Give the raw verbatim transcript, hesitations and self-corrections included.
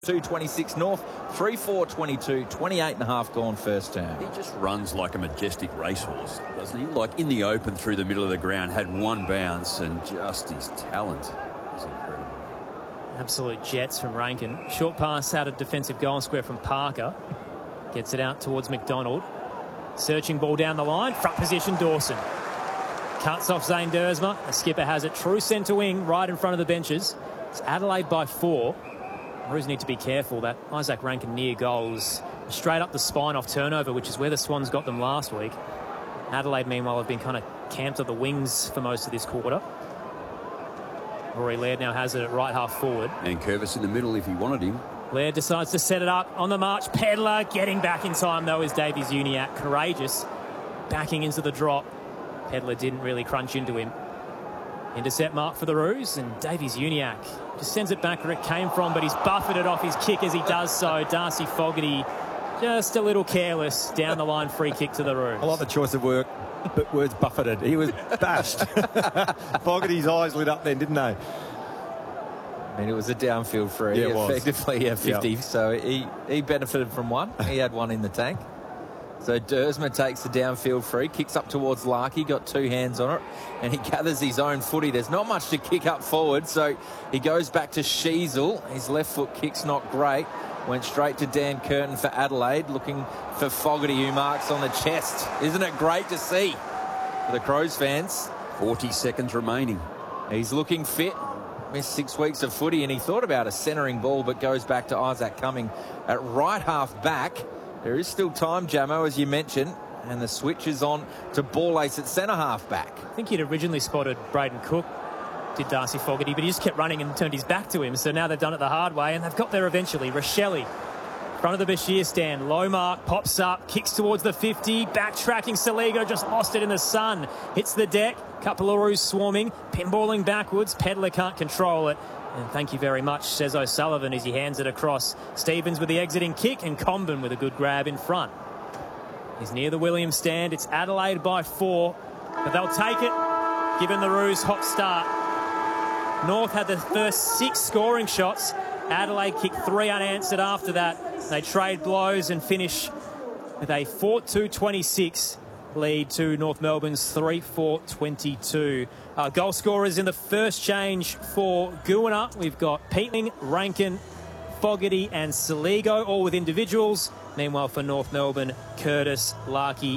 two twenty-six North, three four twenty-two, twenty-eight and a half gone first term. He just runs like a majestic racehorse, doesn't he? Like in the open through the middle of the ground, had one bounce, and just his talent is incredible. Absolute jets from Rankin. Short pass out of defensive goal square from Parker. Gets it out towards McDonald. Searching ball down the line. Front position, Dawson. Cuts off Zane Dersma. The skipper has it true centre wing right in front of the benches. It's Adelaide by four. Roos need to be careful. That Isaac Rankin near goals straight up the spine off turnover, which is where the Swans got them last week. Adelaide, meanwhile, have been kind of camped at the wings for most of this quarter. Rory Laird now has it at right half forward. And Curvis in the middle if he wanted him. Laird decides to set it up on the march. Pedler getting back in time, though, is Davies Uniacke. Courageous. Backing into the drop. Pedler didn't really crunch into him. Intercept mark for the Roos, and Davies Uniacke just sends it back where it came from, but he's buffeted off his kick as he does so. Darcy Fogarty just a little careless. Down the line, free kick to the Roos. I like the choice of word, but words buffeted. He was bashed. Fogarty's eyes lit up then, didn't they? I mean, it was a downfield free, yeah, it was. effectively a fifty, yep. So he, he benefited from one. He had one in the tank. So Dersma takes the downfield free, kicks up towards Larkey, got two hands on it, and he gathers his own footy. There's not much to kick up forward, so he goes back to Sheasel. His left foot kick's not great. Went straight to Dan Curtin for Adelaide, looking for Fogarty, who marks on the chest. Isn't it great to see for the Crows fans? forty seconds remaining. He's looking fit. Missed six weeks of footy, and he thought about a centering ball, but goes back to Isaac Cumming at right half back. There is still time, Jamo, as you mentioned, and the switch is on to ball ace at centre half back. I think he'd originally spotted Braden Cook, did Darcy Fogarty, but he just kept running and turned his back to him. So now they've done it the hard way, and they've got there eventually. Rochelle, front of the Bashir stand, low mark, pops up, kicks towards the fifty, backtracking. Saligo just lost it in the sun, hits the deck. Couple of Roos swarming, pinballing backwards. Pedler can't control it. And thank you very much, says O'Sullivan as he hands it across. Stevens with the exiting kick, and Comben with a good grab in front. He's near the Williams stand. It's Adelaide by four, but they'll take it, given the Roos hot start. North had the first six scoring shots. Adelaide kicked three unanswered after that. They trade blows and finish with a four two twenty-six lead to North Melbourne's three four twenty-two. Uh, goal scorers in the first change for Goona. We've got Peatling, Rankin, Fogarty and Saligo, all with individuals. Meanwhile, for North Melbourne, Curtis, Larkey